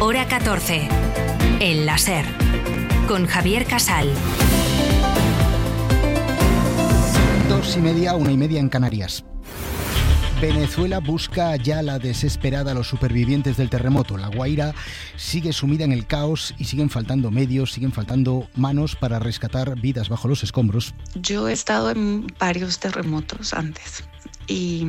Hora 14. El láser. Con Javier Casal. 2:30, 1:30 en Canarias. Venezuela busca ya la desesperada a los supervivientes del terremoto. La Guaira sigue sumida en el caos y siguen faltando medios, siguen faltando manos para rescatar vidas bajo los escombros. Yo he estado en varios terremotos antes y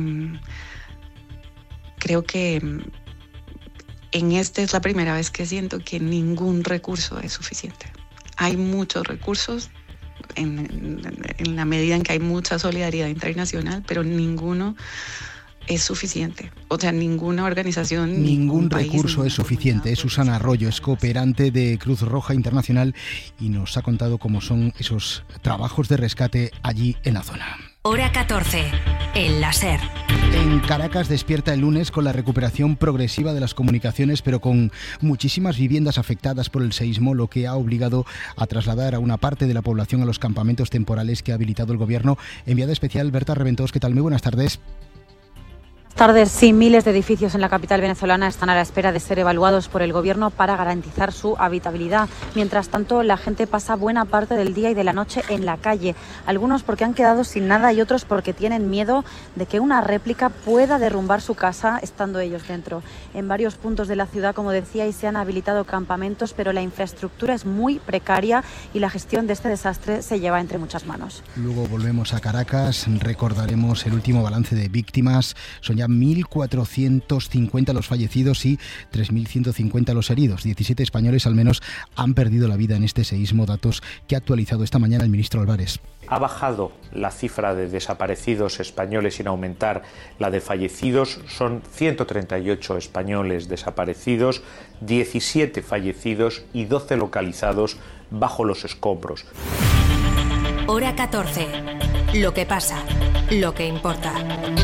creo que en este es la primera vez que siento que ningún recurso es suficiente. Hay muchos recursos en la medida en que hay mucha solidaridad internacional, pero ninguno es suficiente. O sea, ninguna organización... Ningún recurso es suficiente. Es Susana Arroyo, es cooperante de Cruz Roja Internacional y nos ha contado cómo son esos trabajos de rescate allí en la zona. Hora 14. El láser. En Caracas despierta el lunes con la recuperación progresiva de las comunicaciones, pero con muchísimas viviendas afectadas por el seísmo, lo que ha obligado a trasladar a una parte de la población a los campamentos temporales que ha habilitado el gobierno. Enviada especial Berta Reventós, ¿qué tal? Muy buenas tardes. Tardes, sí, miles de edificios en la capital venezolana están a la espera de ser evaluados por el gobierno para garantizar su habitabilidad. Mientras tanto, la gente pasa buena parte del día y de la noche en la calle. Algunos porque han quedado sin nada y otros porque tienen miedo de que una réplica pueda derrumbar su casa estando ellos dentro. En varios puntos de la ciudad, como decíais, se han habilitado campamentos, pero la infraestructura es muy precaria y la gestión de este desastre se lleva entre muchas manos. Luego volvemos a Caracas, recordaremos el último balance de víctimas. Son ya 1.450 los fallecidos y 3.150 los heridos. 17 españoles al menos han perdido la vida en este seísmo, datos que ha actualizado esta mañana el ministro Álvarez. Ha bajado la cifra de desaparecidos españoles sin aumentar la de fallecidos. Son 138 españoles desaparecidos, 17 fallecidos y 12 localizados bajo los escombros. Hora 14. Lo que pasa, lo que importa.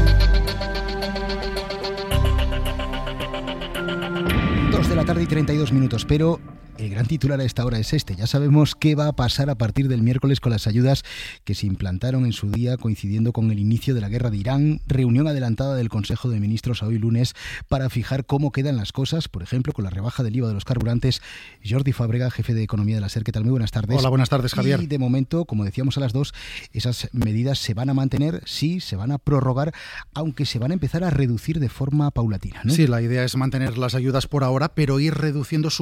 2 de la tarde y 32 minutos, pero el gran titular a esta hora es este. Ya sabemos qué va a pasar a partir del miércoles con las ayudas que se implantaron en su día coincidiendo con el inicio de la guerra de Irán. Reunión adelantada del Consejo de Ministros hoy lunes para fijar cómo quedan las cosas, por ejemplo, con la rebaja del IVA de los carburantes. Jordi Fábrega, jefe de Economía de la SER, ¿qué tal? Muy buenas tardes. Hola, buenas tardes, Javier. Y de momento, como decíamos a las 2, esas medidas se van a mantener, sí, se van a prorrogar, aunque se van a empezar a reducir de forma paulatina, ¿no? Sí, la idea es mantener las ayudas por ahora, pero ir reduciendo su